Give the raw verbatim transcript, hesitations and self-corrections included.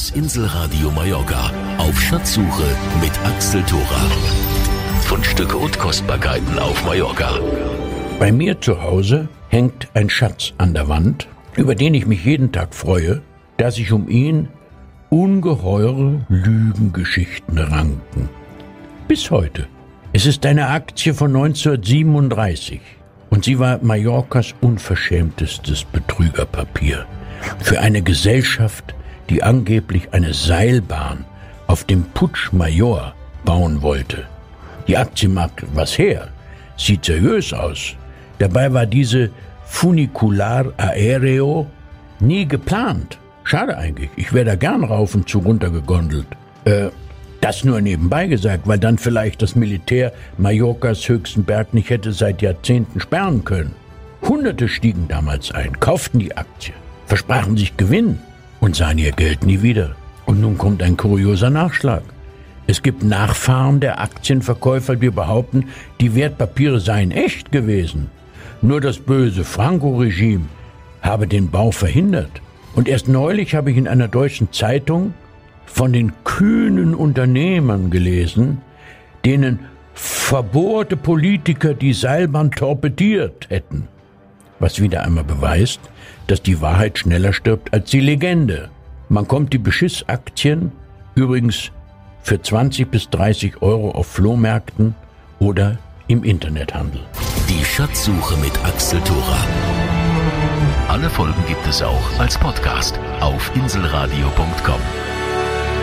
Das Inselradio Mallorca auf Schatzsuche mit Axel Thora. Fundstücke und Kostbarkeiten auf Mallorca. Bei mir zu Hause hängt ein Schatz an der Wand, über den ich mich jeden Tag freue, da sich um ihn ungeheure Lügengeschichten ranken. Bis heute. Es ist eine Aktie von neunzehnhundertsiebenunddreißig und sie war Mallorcas unverschämtestes Betrügerpapier. Für eine Gesellschaft, die angeblich eine Seilbahn auf dem Puig Mayor bauen wollte. Die Aktie mag was her, sieht seriös aus. Dabei war diese Funicular Aereo nie geplant. Schade eigentlich, ich wäre da gern rauf und zu runter gegondelt. Äh, das nur nebenbei gesagt, weil dann vielleicht das Militär Mallorcas höchsten Berg nicht hätte seit Jahrzehnten sperren können. Hunderte stiegen damals ein, kauften die Aktie, versprachen sich Gewinn und sahen ihr Geld nie wieder. Und nun kommt ein kurioser Nachschlag. Es gibt Nachfahren der Aktienverkäufer, die behaupten, die Wertpapiere seien echt gewesen. Nur das böse Franco-Regime habe den Bau verhindert. Und erst neulich habe ich in einer deutschen Zeitung von den kühnen Unternehmern gelesen, denen verbohrte Politiker die Seilbahn torpediert hätten. Was wieder einmal beweist, dass die Wahrheit schneller stirbt als die Legende. Man kommt die Beschissaktien übrigens für zwanzig bis dreißig Euro auf Flohmärkten oder im Internethandel. Die Schatzsuche mit Axel Thora. Alle Folgen gibt es auch als Podcast auf inselradio punkt com.